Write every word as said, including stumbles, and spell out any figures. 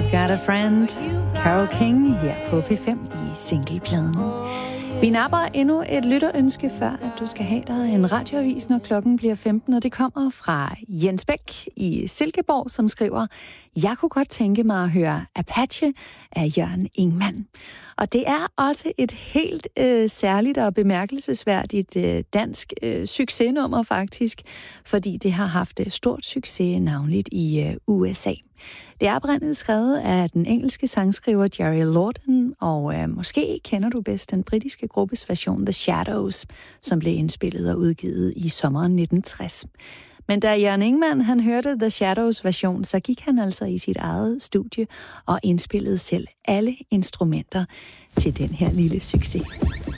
Got a Friend, Carole King her på P fem i singlepladen. Vi napper endnu et lytterønske, før at du skal have dig en radioavis, når klokken bliver femten, og det kommer fra Jens Bæk i Silkeborg, som skriver: Jeg kunne godt tænke mig at høre Apache af Jørgen Ingmann. Og det er også et helt øh, særligt og bemærkelsesværdigt øh, dansk øh, succesnummer faktisk, fordi det har haft stort succes navnligt i øh, U S A. Det er oprindeligt skrevet af den engelske sangskriver Jerry Lawton, og øh, måske kender du bedst den britiske gruppes version The Shadows, som blev indspillet og udgivet i sommeren nitten tres. Men da Jørgen Ingmann han hørte The Shadows version, så gik han altså i sit eget studie og indspillede selv alle instrumenter til den her lille succes.